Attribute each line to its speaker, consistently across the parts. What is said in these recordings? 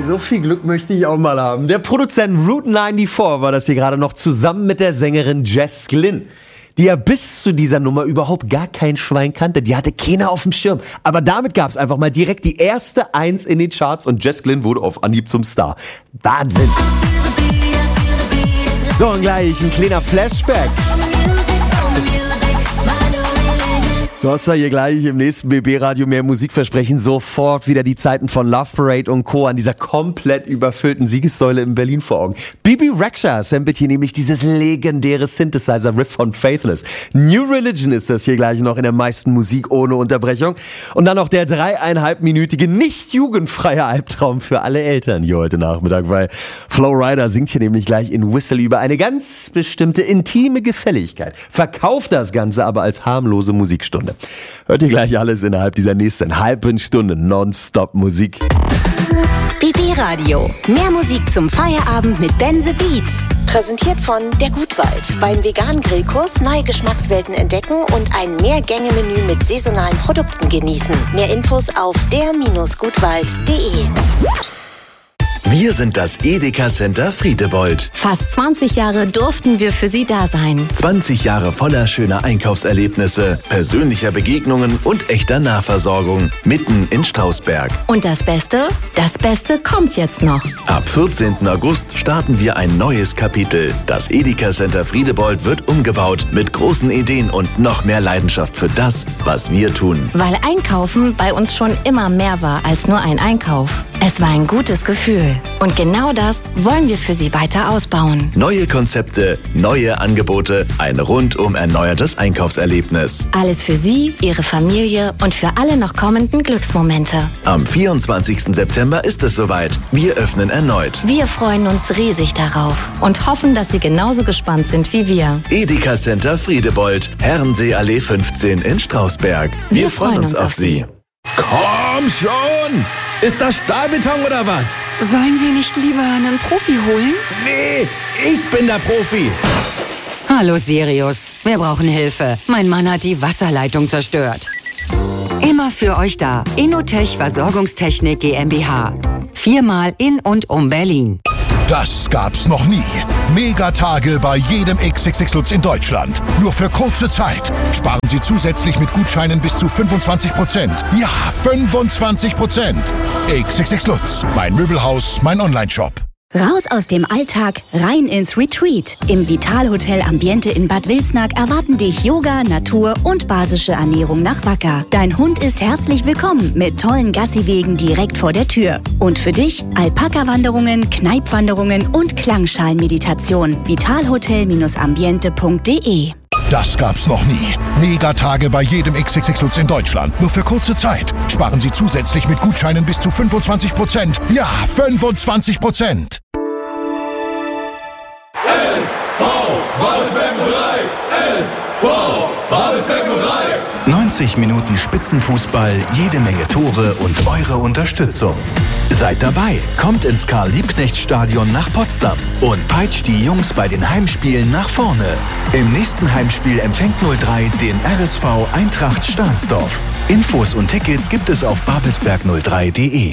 Speaker 1: so viel Glück möchte ich auch mal haben. Der Produzent Route 94 war das hier gerade noch zusammen mit der Sängerin Jess Glynn, die ja bis zu dieser Nummer überhaupt gar kein Schwein kannte. Die hatte keiner auf dem Schirm. Aber damit gab es einfach mal direkt die erste 1 in den Charts und Jess Glynn wurde auf Anhieb zum Star. Wahnsinn. So, und gleich ein kleiner Flashback. Du hast ja hier gleich im nächsten BB-Radio mehr Musikversprechen sofort wieder die Zeiten von Love Parade und Co. an dieser komplett überfüllten Siegessäule in Berlin vor Augen. Bebe Rexha samplet hier nämlich dieses legendäre Synthesizer-Riff von Faithless. New Religion ist das hier gleich noch in der meisten Musik ohne Unterbrechung. Und dann noch der 3,5-minütige, nicht jugendfreie Albtraum für alle Eltern hier heute Nachmittag, weil Flo Rida singt hier nämlich gleich in Whistle über eine ganz bestimmte intime Gefälligkeit. Verkauft das Ganze aber als harmlose Musikstunde. Hört ihr gleich alles innerhalb dieser nächsten halben Stunde Nonstop Musik.
Speaker 2: BB Radio. Mehr Musik zum Feierabend mit Ben the Beat. Präsentiert von der Gutwald. Beim veganen Grillkurs neue Geschmackswelten entdecken und ein Mehrgänge-Menü mit saisonalen Produkten genießen. Mehr Infos auf der-gutwald.de.
Speaker 3: Wir sind das Edeka Center Friedebold.
Speaker 2: Fast 20 Jahre durften wir für Sie da sein.
Speaker 3: 20 Jahre voller schöner Einkaufserlebnisse, persönlicher Begegnungen und echter Nahversorgung. Mitten in Strausberg.
Speaker 2: Und das Beste? Das Beste kommt jetzt noch.
Speaker 3: Ab 14. August starten wir ein neues Kapitel. Das Edeka Center Friedebold wird umgebaut mit großen Ideen und noch mehr Leidenschaft für das, was wir tun.
Speaker 2: Weil Einkaufen bei uns schon immer mehr war als nur ein Einkauf. Es war ein gutes Gefühl. Und genau das wollen wir für Sie weiter ausbauen.
Speaker 3: Neue Konzepte, neue Angebote, ein rundum erneuertes Einkaufserlebnis.
Speaker 2: Alles für Sie, Ihre Familie und für alle noch kommenden Glücksmomente.
Speaker 3: Am 24. September ist es soweit. Wir öffnen erneut.
Speaker 2: Wir freuen uns riesig darauf und hoffen, dass Sie genauso gespannt sind wie wir.
Speaker 3: Edeka Center Friedebold, Herrensee-Allee 15 in Strausberg. Wir freuen uns auf Sie.
Speaker 4: Komm schon! Ist das Stahlbeton oder was?
Speaker 5: Sollen wir nicht lieber einen Profi holen?
Speaker 4: Nee, ich bin der Profi.
Speaker 5: Hallo Sirius, wir brauchen Hilfe. Mein Mann hat die Wasserleitung zerstört. Immer für euch da. Innotech Versorgungstechnik GmbH. 4-mal in und um Berlin.
Speaker 6: Das gab's noch nie. Megatage bei jedem XXX Lutz in Deutschland. Nur für kurze Zeit. Sparen Sie zusätzlich mit Gutscheinen bis zu 25%. Ja, 25%. XXX Lutz. Mein Möbelhaus, mein Onlineshop.
Speaker 7: Raus aus dem Alltag, rein ins Retreat. Im Vitalhotel Ambiente in Bad Wilsnack erwarten dich Yoga, Natur und basische Ernährung nach Wacker. Dein Hund ist herzlich willkommen mit tollen Gassiwegen direkt vor der Tür. Und für dich Alpaka-Wanderungen, Kneipwanderungen und Klangschalenmeditation. vitalhotel-ambiente.de.
Speaker 6: Das gab's noch nie. Megatage bei jedem XXX Lutz in Deutschland. Nur für kurze Zeit. Sparen Sie zusätzlich mit Gutscheinen bis zu 25%. Ja, 25%.
Speaker 8: SV Babelsberg 03! SV Babelsberg 03!
Speaker 3: 90 Minuten Spitzenfußball, jede Menge Tore und eure Unterstützung. Seid dabei, kommt ins Karl-Liebknecht-Stadion nach Potsdam und peitscht die Jungs bei den Heimspielen nach vorne. Im nächsten Heimspiel empfängt 03 den RSV Eintracht Stahnsdorf. Infos und Tickets gibt es auf babelsberg03.de.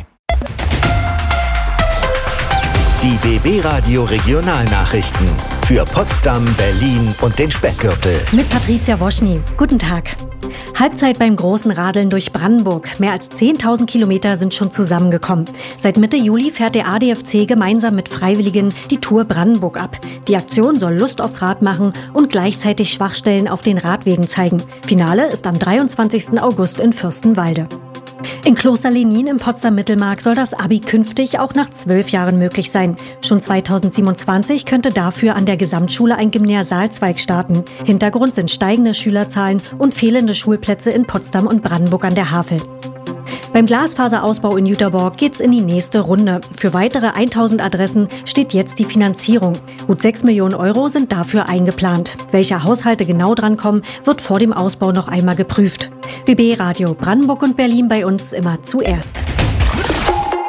Speaker 3: Die BB Radio Regionalnachrichten für Potsdam, Berlin und den Speckgürtel.
Speaker 9: Mit Patricia Woschny. Guten Tag. Halbzeit beim großen Radeln durch Brandenburg. Mehr als 10.000 Kilometer sind schon zusammengekommen. Seit Mitte Juli fährt der ADFC gemeinsam mit Freiwilligen die Tour Brandenburg ab. Die Aktion soll Lust aufs Rad machen und gleichzeitig Schwachstellen auf den Radwegen zeigen. Finale ist am 23. August in Fürstenwalde. In Kloster Lenin im Potsdam-Mittelmark soll das Abi künftig auch nach 12 Jahren möglich sein. Schon 2027 könnte dafür an der Gesamtschule ein Gymnasialzweig starten. Hintergrund sind steigende Schülerzahlen und fehlende Schulplätze in Potsdam und Brandenburg an der Havel. Beim Glasfaserausbau in Jüterborg geht's in die nächste Runde. Für weitere 1000 Adressen steht jetzt die Finanzierung. Gut 6 Millionen Euro sind dafür eingeplant. Welche Haushalte genau drankommen, wird vor dem Ausbau noch einmal geprüft. BB Radio Brandenburg und Berlin bei uns immer zuerst.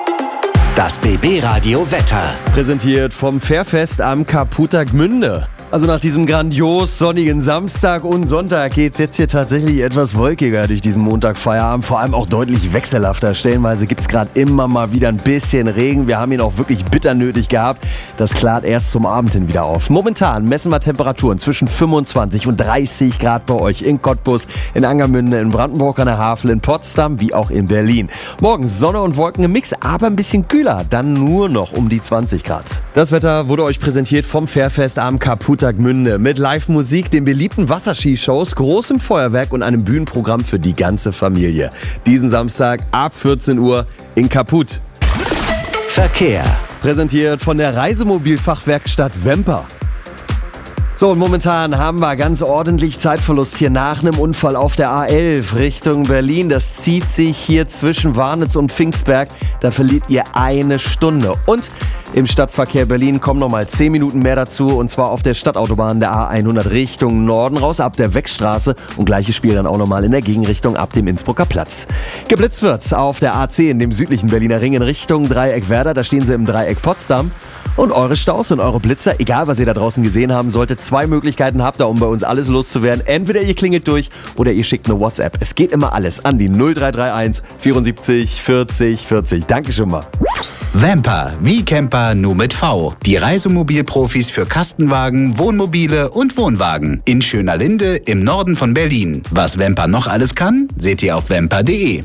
Speaker 3: Das BB Radio Wetter.
Speaker 1: Präsentiert vom Fährfest am Kaputa Gmünde. Also nach diesem grandios sonnigen Samstag und Sonntag geht's jetzt hier tatsächlich etwas wolkiger durch diesen Montagfeierabend. Vor allem auch deutlich wechselhafter. Stellenweise gibt's gerade immer mal wieder ein bisschen Regen. Wir haben ihn auch wirklich bitter nötig gehabt. Das klart erst zum Abend hin wieder auf. Momentan messen wir Temperaturen zwischen 25 und 30 Grad bei euch in Cottbus, in Angermünde, in Brandenburg an der Havel, in Potsdam wie auch in Berlin. Morgen Sonne und Wolken im Mix, aber ein bisschen kühler. Dann nur noch um die 20 Grad. Das Wetter wurde euch präsentiert vom Fährfest am Kaputag Münde mit Live-Musik, den beliebten Wasserskishows, großem Feuerwerk und einem Bühnenprogramm für die ganze Familie. Diesen Samstag ab 14 Uhr in Kaput.
Speaker 3: Verkehr.
Speaker 1: Präsentiert von der Reisemobilfachwerkstatt Wemper. So, und momentan haben wir ganz ordentlich Zeitverlust hier nach einem Unfall auf der A11 Richtung Berlin. Das zieht sich hier zwischen Warnitz und Pfingstberg. Da verliert ihr 1 Stunde. Und im Stadtverkehr Berlin kommen nochmal 10 Minuten mehr dazu. Und zwar auf der Stadtautobahn der A100 Richtung Norden raus, ab der Weckstraße. Und gleiches Spiel dann auch nochmal in der Gegenrichtung ab dem Innsbrucker Platz. Geblitzt wird auf der A10, dem südlichen Berliner Ring in Richtung Dreieck Werder. Da stehen sie im Dreieck Potsdam. Und eure Staus und eure Blitzer, egal was ihr da draußen gesehen haben solltet, 2 Möglichkeiten habt ihr, um bei uns alles loszuwerden. Entweder ihr klingelt durch oder ihr schickt eine WhatsApp. Es geht immer alles an die 0331 74 40 40. Danke schon mal.
Speaker 3: Wemper, wie Camper, nur mit V. Die Reisemobilprofis für Kastenwagen, Wohnmobile und Wohnwagen. In Schönerlinde im Norden von Berlin. Was Wemper noch alles kann, seht ihr auf wemper.de.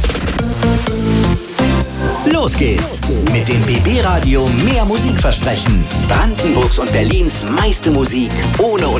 Speaker 3: Los geht's mit dem BB Radio Mehr Musik versprechen. Brandenburgs und Berlins meiste Musik ohne